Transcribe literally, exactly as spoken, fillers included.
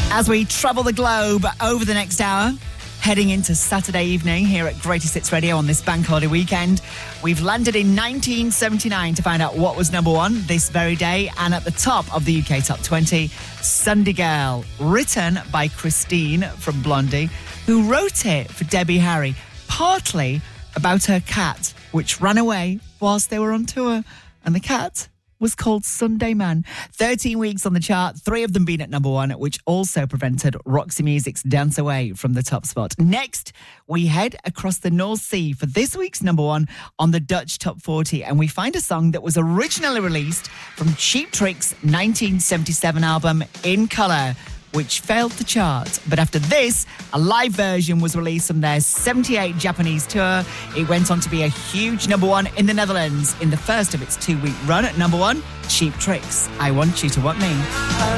As we travel the globe over the next hour, heading into Saturday evening here at Greatest Hits Radio on this bank holiday weekend, we've landed in nineteen seventy-nine to find out what was number one this very day. And at the top of the U K Top twenty, Sunday Girl, written by Christine from Blondie, who wrote it for Debbie Harry, partly about her cat, which ran away whilst they were on tour. And the cat was called Sunday Man. thirteen weeks on the chart, three of them being at number one, which also prevented Roxy Music's Dance Away from the top spot. Next, we head across the North Sea for this week's number one on the Dutch Top forty, and we find a song that was originally released from Cheap Trick's nineteen seventy-seven album In Colour, which failed to chart. But after this, a live version was released from their seventy-eight Japanese tour. It went on to be a huge number one in the Netherlands in the first of its two-week run at number one. Cheap Tricks, I Want You to Want Me.